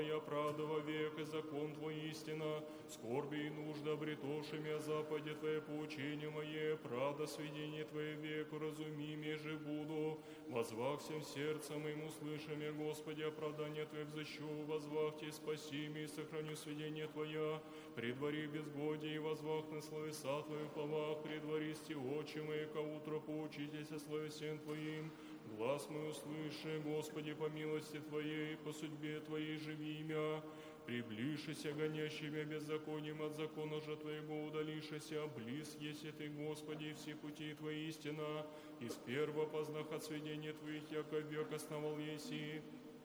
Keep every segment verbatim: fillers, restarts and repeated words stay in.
Твоя правда во век, и закон Твой истина, скорби и нужда обретошими, о Западе Твое поучение мое, правда сведение Твое веку, разуми, межи буду, возвах всем сердцем моим услышами, Господи, оправдание Твое взыщу, возвах Тебе, спаси меня, и сохраню сведение Твоя, предвари безгодие, и возвах на словеса Твою плавах, предвари сти очи мои, ко утру поучитесь о словесен Твоим, глаз мой услыши, Господи, по милости Твоей, по судьбе Твоей живи имя, приближися гонящими беззаконием от закона же Твоего удалишися, близ еси Ты, Господи, и все пути Твои истина, из первого познах от сведения Твоих, яко век основал еси.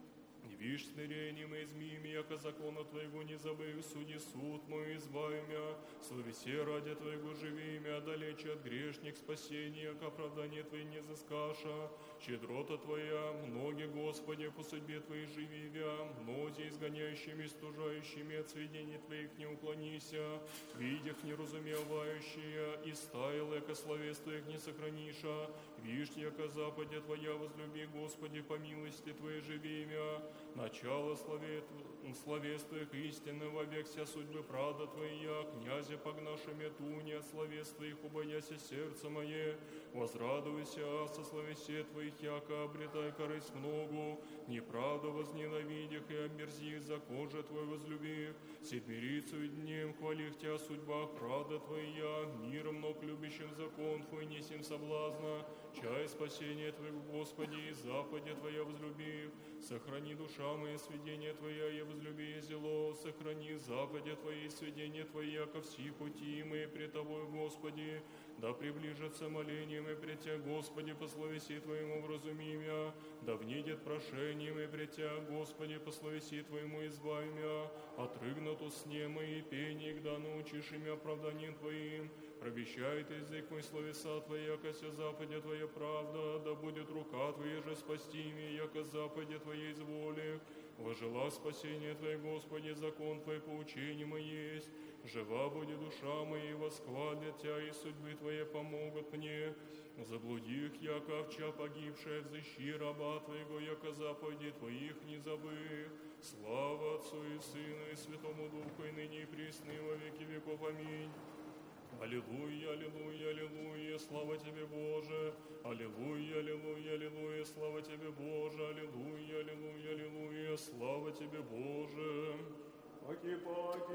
Вишь смирением и змеями, яко закона Твоего не забыв, суди суд мой, избави мя, словесе ради Твоего живи мя, далече от грешник спасения, к оправданию Твое не взыскаша, щедрота Твоя, многие, Господи, по судьбе Твоей живи мя, мнози изгоняющими, стужающими от сведений Твоих не уклонися, видях неразумевающие, и стаял, яко словес Твоих не сохраниша, вишь, яко западе Твоя возлюби, Господи, по милости Твоей живи мя, начало словес Твоих истины, вовек вся судьбы правда Твоя, князя погнашими туни, от словес Твоих убояся сердце мое, возрадуйся со словесе Твоих, яко обретай корысть многу, неправду возненавидях и омерзих, закон же Твой возлюбив, седмирицу и днем хвалих Тебя судьбах правда Твоя, миром ног любящим закон Твой несем соблазна, чай спасения Твоего, Господи, и западе Твоя возлюбив, сохрани душа моя сведения Твоя, я возлюби зело, сохрани западе Твои сведения Твои, яко все пути мои пред Тобой, Господи, да приближатся молением и пред Тебя, Господи, по словеси Твоему вразуми мя, да внидет прошением и пред Тебя, Господи, по словеси Твоему избави мя, отрыгнут усне мои пений, да научишь имя оправданием Твоим, провещает язык мой словеса Твои, яко ся западе Твоя правда, да будет рука Твоя же спасти меня, яко западе Твоей изволи, вожела спасение Твое, Господи, закон Твой поучение мое есть, жива будет душа моя, восхвалят Тебя, и судьбы Твои помогут мне, заблудих, яко овча погибшая, взыщи раба Твоего, яко заповеди Твоих не забыв, слава Отцу и Сыну и Святому Духу, и ныне и присно, и во веки веков. Аминь. Аллилуйя, аллилуйя, аллилуйя, слава Тебе, Боже, аллилуйя, аллилуйя, аллилуйя, слава Тебе, Боже, аллилуйя, аллилуйя, аллилуйя, слава Тебе, Боже. Паки, паки.